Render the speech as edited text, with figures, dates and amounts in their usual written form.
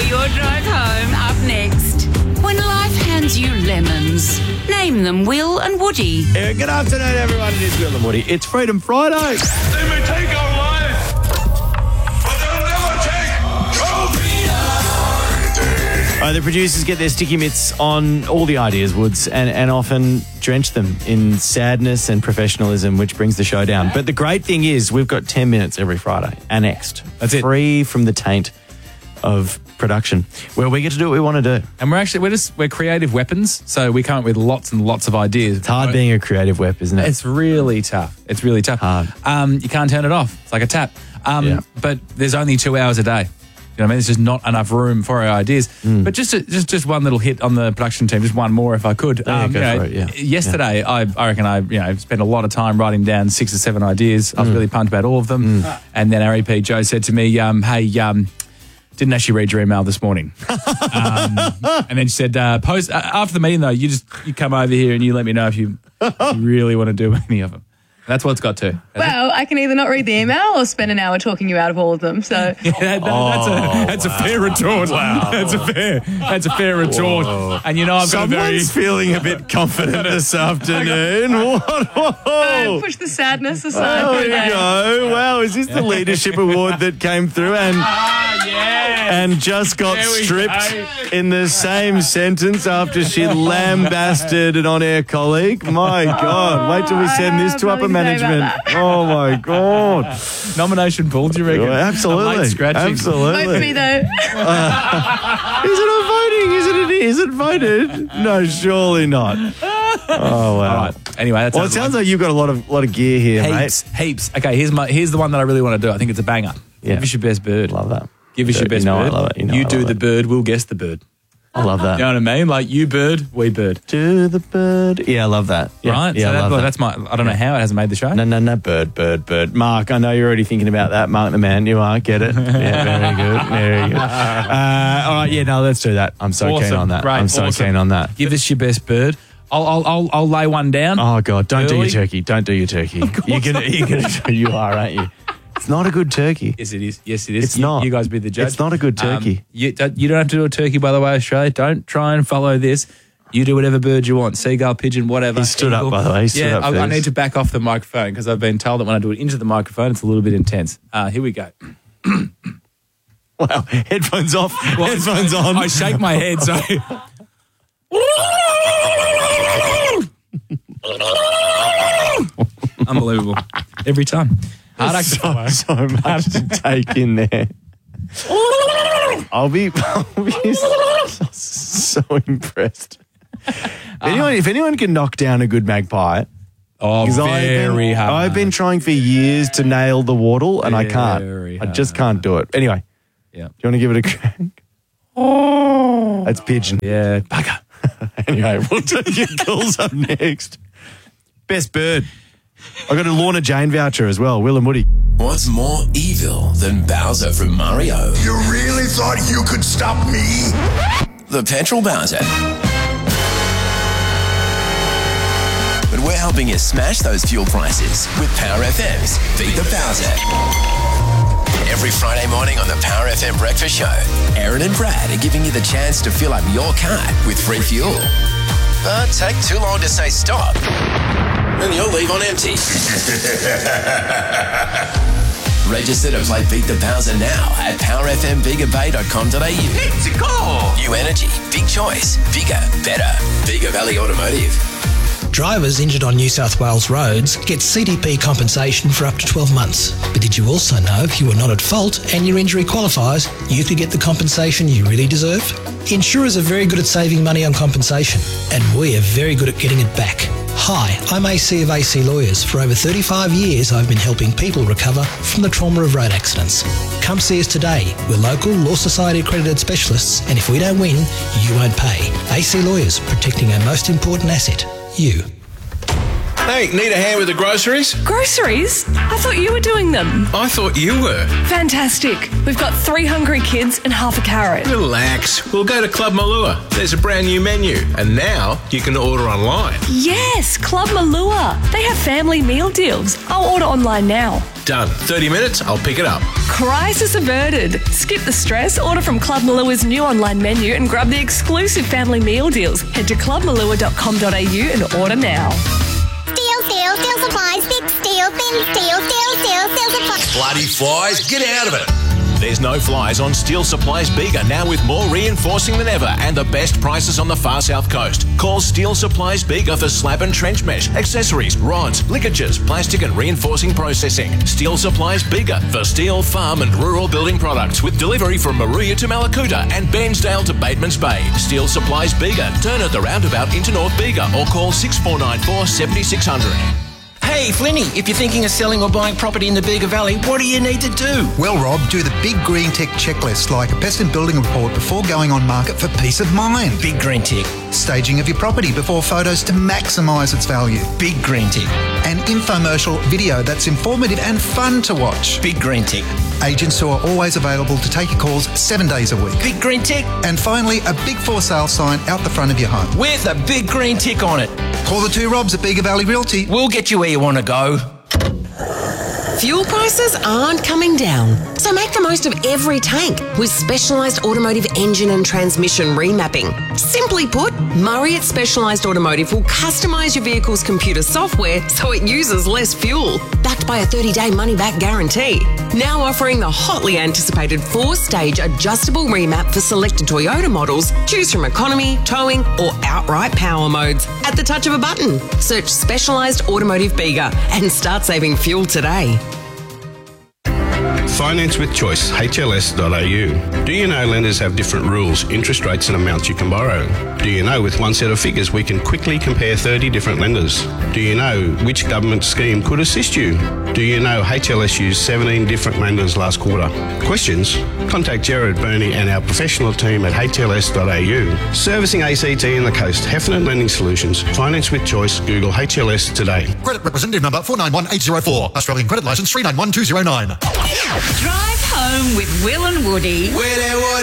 Your drive home up next. When life hands you lemons, name them Will and Woody. Good afternoon, everyone. It is Will and Woody. It's Freedom Friday. They may take our lives, but they'll never take our freedom. The producers get their sticky mitts on all the ideas, Woods, and often drench them in sadness and professionalism, which brings the show down. But the great thing is we've got 10 minutes every Friday, annexed. That's it. Free from the taint of production, where we get to do what we want to do. And we're creative weapons, so we come up with lots and lots of ideas. It's hard being a creative whip, isn't it? It's really tough. It's really tough. Hard. You can't turn it off. It's like a tap. Yeah. But there's only 2 hours a day. You know what I mean? There's just not enough room for our ideas. But just one little hit on the production team, just one more if I could. Go for it, yeah. Yesterday, I reckon I spent a lot of time writing down 6 or 7 ideas. I was really pumped about all of them. And then our EP Joe said to me, hey, didn't actually read your email this morning. And then she said, post after the meeting though, you come over here and you let me know if you really want to do any of them. That's what it's got to. Well, I can either not read the email or spend an hour talking you out of all of them. So that's a fair retort. Wow. That's a fair retort. Whoa. And you know I've got a very feeling a bit confident this afternoon. Whoa. push the sadness aside Oh, for there you today. go. Wow, is this the leadership award that came through and just got There we stripped go. in the same sentence after she lambasted an on-air colleague? My God, wait till we send this to upper Probably today management. about Oh, my God. nomination pool, do you reckon? Absolutely. A late scratching. Absolutely. Vote for me though. Is it voted? No, surely not. Oh, wow. All right. Anyway, that's Well, it sounds like you've got a lot of gear here, heaps. Okay, here's the one that I really want to do. I think it's a banger. Yeah. Give us your best bird. Love that. Give us your best You know I bird. love it. You know I do love the it. bird, we'll guess the bird. I love that. You know what I mean? Like you bird, we bird. To the bird. Yeah, I love that. Yeah, Right? Yeah, so I love that. that's my, I don't know how it hasn't made the show. No, bird. Mark, I know you're already thinking about that. Mark the man, you are. Get it? Yeah, very good. Very good. All right, yeah, no, let's do that. I'm so keen Awesome. on that. Great. I'm so Awesome. keen on that. Give us your best bird. I'll lay one down. Oh, God, don't do your Early. turkey. Don't do your turkey. You are, aren't you? It's not a good turkey. Yes, it is. Yes, it is. It's not. You guys be the judge. It's not a good turkey. You don't have to do a turkey, by the way, Australia. Don't try and follow this. You do whatever bird you want. Seagull, pigeon, whatever. He stood up, by the way. He stood up for I this. need to back off the microphone because I've been told that when I do it into the microphone, it's a little bit intense. Here we go. Wow, headphones off, headphones on. I shake my head, so... Unbelievable. Every time. Hard act. so much to take in there. I'll be so impressed. If anyone can knock down a good magpie, Oh, 'cause very hard. I've been trying for years to nail the wardle, and I can't. Very I just can't do it. Anyway, Yeah. do you want to give it a crack? Oh, that's pigeon. Yeah. Bugger. Anyway, we'll take your calls up next. Best bird. I got a Lorna Jane voucher as well. Will and Woody. What's more evil than Bowser from Mario? You really thought you could stop me? The petrol Bowser. But we're helping you smash those fuel prices with Power FM's Beat the Bowser. Every Friday morning on the Power FM Breakfast Show, Aaron and Brad are giving you the chance to fill up your car with free fuel. But take too long to say stop, and you'll leave on empty. Register to play Beat the Bowser now at powerfmbigabay.com.au. It's a call. New energy, big choice, bigger, better. Bigger Valley Automotive. Drivers injured on New South Wales roads get CDP compensation for up to 12 months. But did you also know if you were not at fault and your injury qualifies, you could get the compensation you really deserve? Insurers are very good at saving money on compensation, and we are very good at getting it back. Hi, I'm AC of AC Lawyers. For over 35 years, I've been helping people recover from the trauma of road accidents. Come see us today. We're local Law Society accredited specialists, and if we don't win, you won't pay. AC Lawyers, protecting our most important asset, you. Hey, need a hand with the groceries? Groceries? I thought you were doing them. I thought you were. Fantastic. We've got 3 hungry kids and half a carrot. Relax. We'll go to Club Malua. There's a brand new menu. And now you can order online. Yes, Club Malua. They have family meal deals. I'll order online now. Done. 30 minutes, I'll pick it up. Crisis averted. Skip the stress, order from Club Malua's new online menu and grab the exclusive family meal deals. Head to clubmalua.com.au and order now. Steel supplies, thick steel, thin steel supplies. Bloody flies, get out of it. There's no flies on Steel Supplies Bega, now with more reinforcing than ever and the best prices on the far south coast. Call Steel Supplies Bega for slab and trench mesh, accessories, rods, ligatures, plastic and reinforcing processing. Steel Supplies Bega for steel, farm and rural building products with delivery from Maruya to Malakuta and Bairnsdale to Bateman's Bay. Steel Supplies Bega. Turn at the roundabout into North Bega or call 6494 7600. Hey, Flinny, if you're thinking of selling or buying property in the Bega Valley, what do you need to do? Well, Rob, do the Big Green Tick checklist, like a pest and building report before going on market for peace of mind. Big Green Tick. Staging of your property before photos to maximise its value. Big Green Tick. An infomercial video that's informative and fun to watch. Big Green Tick. Agents who are always available to take your calls 7 days a week. Big Green Tick. And finally, a big for sale sign out the front of your home. With a big green tick on it. Call the two Robs at Bega Valley Realty. We'll get you where you want to go. Fuel prices aren't coming down, so make the most of every tank with specialised automotive engine and transmission remapping. Simply put, Murray Specialised Automotive will customise your vehicle's computer software so it uses less fuel, backed by a 30-day money-back guarantee. Now offering the hotly anticipated 4-stage adjustable remap for selected Toyota models. Choose from economy, towing or outright power modes at the touch of a button. Search Specialised Automotive Bega and start saving fuel today. Finance with Choice, hls.au. Do you know lenders have different rules, interest rates and amounts you can borrow? Do you know with one set of figures we can quickly compare 30 different lenders? Do you know which government scheme could assist you? Do you know HLS used 17 different lenders last quarter? Questions? Contact Gerard Burney and our professional team at hls.au. Servicing ACT and the coast, Heffernan Lending Solutions. Finance with Choice, Google HLS today. Credit representative number 491804. Australian credit licence 391209. Drive home with Will and Woody.